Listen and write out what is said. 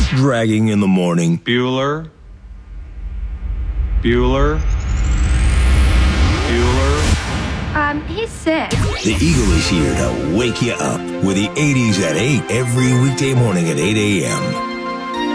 dragging in the morning. Bueller. Bueller. Bueller. He's sick. The Eagle is here to wake you up with the 80s at 8 every weekday morning at 8 a.m.